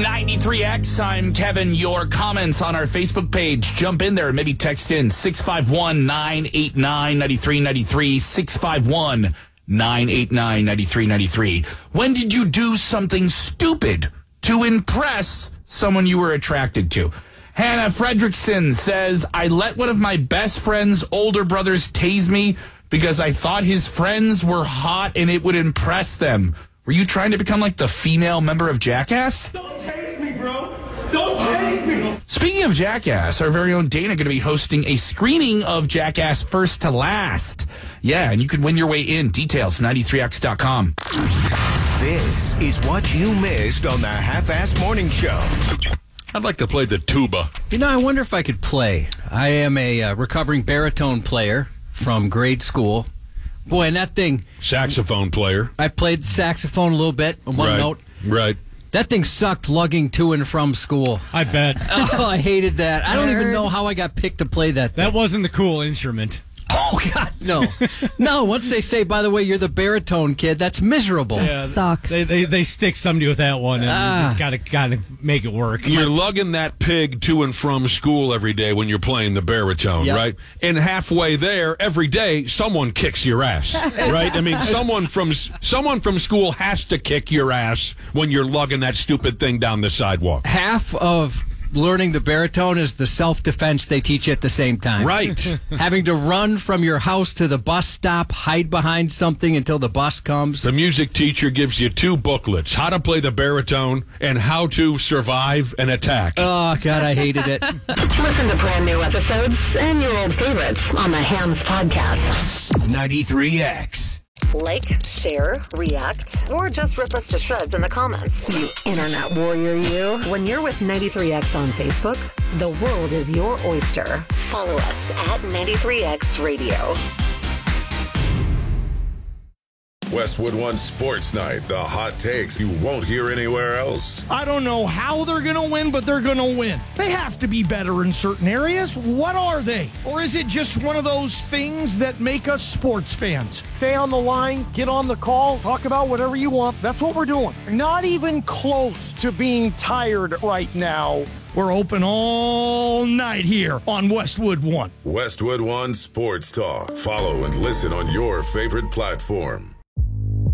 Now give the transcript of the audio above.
93X, I'm Kevin. Your comments on our Facebook page. Jump in there and maybe text in 651-989-9393, 651-989-9393. When did you do something stupid to impress someone you were attracted to? Hannah Fredrickson says, I let one of my best friend's older brothers tase me because I thought his friends were hot and it would impress them. Were you trying to become like the female member of Jackass? Don't tase me, bro. Don't tase me. Speaking of Jackass, our very own Dana going to be hosting a screening of Jackass First to Last. Yeah, and you can win your way in. Details, 93x.com. This is what you missed on the Half-Ass Morning Show. I'd like to play the tuba. You know, I wonder if I could play. I am a recovering baritone player from grade school. Boy, and that thing... Saxophone player. I played saxophone a little bit, on one note. Right. That thing sucked lugging to and from school. I bet. Oh, I hated that. I don't even know how I got picked to play that thing. That wasn't the cool instrument. Oh, God, no. No, once they say, by the way, you're the baritone kid, that's miserable. Yeah, sucks. They stick somebody with that one, and you just gotta make it work. You're lugging that pig to and from school every day when you're playing the baritone, Yep. right? And halfway there, every day, someone kicks your ass, right? I mean, someone from school has to kick your ass when you're lugging that stupid thing down the sidewalk. Half of learning the baritone is the self-defense they teach you at the same time. Right. Having to run from your house to the bus stop, hide behind something until the bus comes. The music teacher gives you two booklets, how to play the baritone and how to survive an attack. Oh, God, I hated it. Listen to brand new episodes and your old favorites on the Hams Podcast. 93X. Like, share, react, or just rip us to shreds in the comments. You internet warrior, you. When you're with 93X on Facebook, the world is your oyster. Follow us at 93X Radio. Westwood One Sports Night, the hot takes you won't hear anywhere else. I don't know how they're going to win, but they're going to win. They have to be better in certain areas. What are they? Or is it just one of those things that make us sports fans? Stay on the line, get on the call, talk about whatever you want. That's what we're doing. Not even close to being tired right now. We're open all night here on Westwood One. Westwood One Sports Talk. Follow and listen on your favorite platform.